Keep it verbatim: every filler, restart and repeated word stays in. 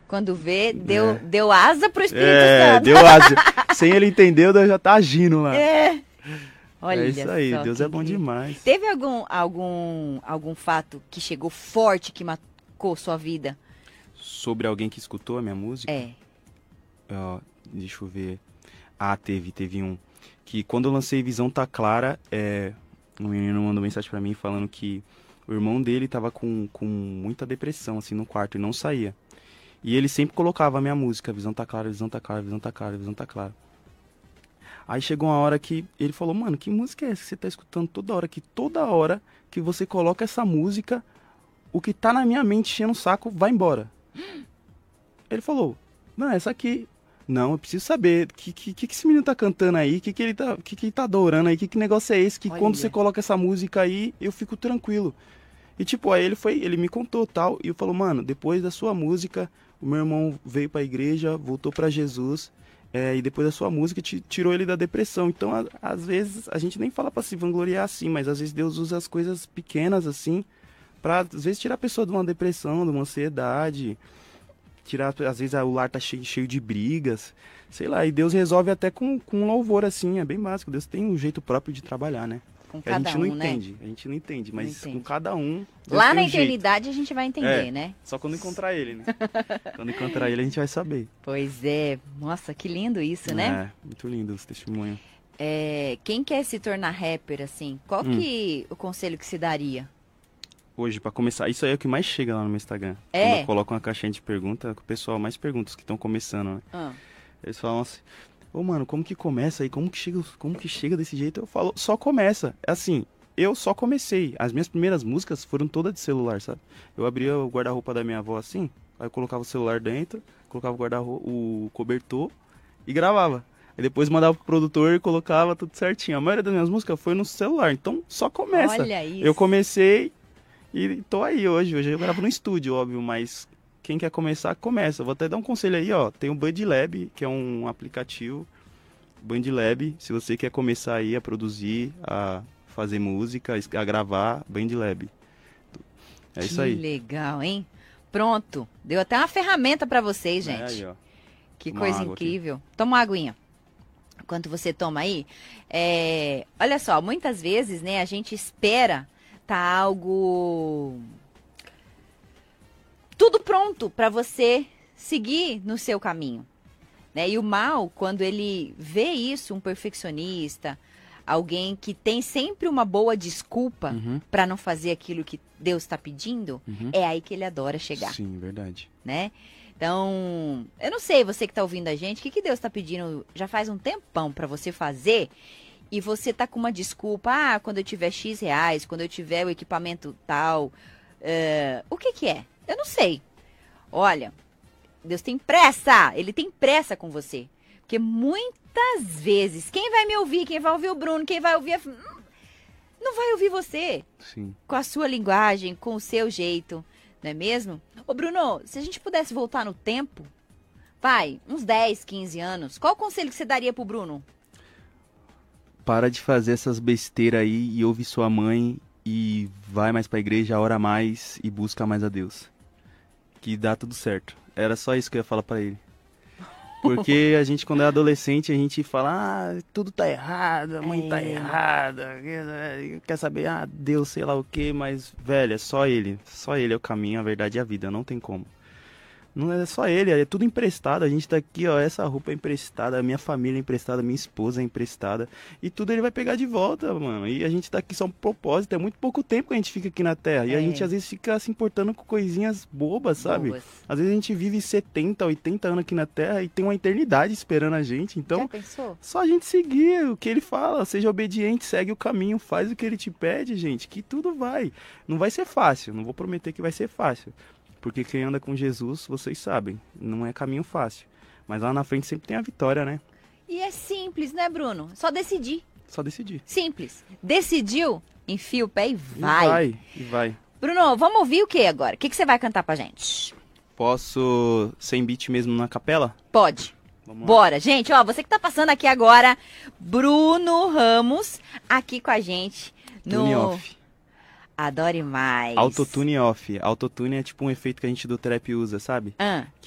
Quando vê, deu, é. deu asa pro Espírito é, Santo. deu asa. Sem ele entender, Deus já tá agindo lá. É. Olha é isso aí, só, Deus é bom incrível. demais. Teve algum, algum, algum fato que chegou forte, que marcou sua vida? Sobre alguém que escutou a minha música? É. Uh, deixa eu ver. Ah, teve, teve um. Que quando eu lancei Visão Tá Clara, é, um menino mandou mensagem pra mim falando que o irmão dele tava com, com muita depressão, assim, no quarto e não saía. E ele sempre colocava a minha música, Visão Tá Clara, Visão Tá Clara, Visão Tá Clara, Visão Tá Clara. Aí chegou uma hora que ele falou, mano, que música é essa que você tá escutando toda hora? Que toda hora que você coloca essa música, o que tá na minha mente enchendo o saco vai embora. Ele falou, não, essa aqui... Não, eu preciso saber, o que, que, que esse menino tá cantando aí? O que, que, ele tá, que, que ele tá adorando aí? Que, que negócio é esse? Que Olha. Quando você coloca essa música aí, eu fico tranquilo. E tipo, aí ele foi, ele me contou tal, e eu falou, mano, depois da sua música, o meu irmão veio pra igreja, voltou pra Jesus, é, e depois da sua música te, tirou ele da depressão. Então, a, às vezes, a gente nem fala pra se vangloriar assim, mas às vezes Deus usa as coisas pequenas assim, pra às vezes tirar a pessoa de uma depressão, de uma ansiedade, tirar, às vezes o lar tá cheio, cheio de brigas, sei lá, e Deus resolve até com, com louvor assim, é bem básico, Deus tem um jeito próprio de trabalhar, né? Com a gente cada não um, entende, né? a gente não entende, mas não entende. com cada um... Deus Lá tem na um eternidade jeito. a gente vai entender, é, né? Só quando encontrar ele, né? Quando encontrar ele a gente vai saber. Pois é, nossa, que lindo isso, né? É, muito lindo esse testemunho. É, quem quer se tornar rapper, assim, qual hum. que o conselho que se daria? Hoje, pra começar, isso aí é o que mais chega lá no meu Instagram. É? Quando eu coloco uma caixinha de pergunta, o pessoal mais pergunta, os que estão começando, né? Ah. Eles falam assim, ô mano, como que começa aí? Como que chega, como que chega desse jeito? Eu falo, só começa. Assim, eu só comecei. As minhas primeiras músicas foram todas de celular, sabe? Eu abria o guarda-roupa da minha avó assim, aí eu colocava o celular dentro, colocava o guarda-roupa, o cobertor e gravava. Aí depois mandava pro produtor e colocava tudo certinho. A maioria das minhas músicas foi no celular, então só começa. Olha isso. Eu comecei e tô aí hoje. Hoje eu gravo no estúdio, óbvio, mas quem quer começar, começa. Vou até dar um conselho aí, ó. Tem o BandLab, que é um aplicativo. BandLab, se você quer começar aí a produzir, a fazer música, a gravar, BandLab. É isso aí. Que legal, hein? Pronto. Deu até uma ferramenta pra vocês, gente. É aí, ó. Que Toma coisa água incrível. Aqui. Toma uma aguinha. Enquanto você toma aí, é... olha só, muitas vezes, né, a gente espera tá algo tudo pronto para você seguir no seu caminho, né? E o mal, quando ele vê isso, um perfeccionista, alguém que tem sempre uma boa desculpa Uhum. para não fazer aquilo que Deus está pedindo, Uhum. é aí que ele adora chegar. Sim, verdade. Né? Então, eu não sei, você que tá ouvindo a gente, o que, que Deus tá pedindo já faz um tempão para você fazer e você tá com uma desculpa, ah, quando eu tiver X reais, quando eu tiver o equipamento tal, uh, o que que é? Eu não sei. Olha, Deus tem pressa, Ele tem pressa com você. Porque muitas vezes, quem vai me ouvir, quem vai ouvir o Bruno, quem vai ouvir a... não vai ouvir você. Sim. Com a sua linguagem, com o seu jeito. Não é mesmo? Ô Bruno, se a gente pudesse voltar no tempo, vai, uns dez, quinze anos, qual o conselho que você daria pro Bruno? Para de fazer essas besteiras aí e ouve sua mãe e vai mais pra igreja, ora mais e busca mais a Deus. Que dá tudo certo. Era só isso que eu ia falar pra ele. Porque a gente, quando é adolescente, a gente fala, ah, tudo tá errado, a mãe é. tá errada, quer saber, ah, Deus, sei lá o quê, mas, velho, é só ele, só ele é o caminho, a verdade e a vida, não tem como. Não é só ele, é tudo emprestado, a gente tá aqui, ó, essa roupa é emprestada, a minha família é emprestada, a minha esposa é emprestada, e tudo ele vai pegar de volta, mano, e a gente tá aqui só um propósito, é muito pouco tempo que a gente fica aqui na Terra, é. e a gente às vezes fica se importando com coisinhas bobas, sabe? Bobas. Às vezes a gente vive setenta, oitenta anos aqui na Terra e tem uma eternidade esperando a gente, então só a gente seguir o que ele fala, seja obediente, segue o caminho, faz o que ele te pede, gente, que tudo vai. Não vai ser fácil, não vou prometer que vai ser fácil. Porque quem anda com Jesus, vocês sabem, não é caminho fácil. Mas lá na frente sempre tem a vitória, né? E é simples, né, Bruno? Só decidir. Só decidir. Simples. Decidiu, enfia o pé e vai. E vai, e vai. Bruno, vamos ouvir o que agora? O que, que você vai cantar pra gente? Posso sem beat mesmo na capela? Pode. Bora. Gente, ó, você que tá passando aqui agora, Bruno Ramos, aqui com a gente no... Tune off. Adore mais. Autotune off. Autotune é tipo um efeito que a gente do trap usa, sabe? Ah.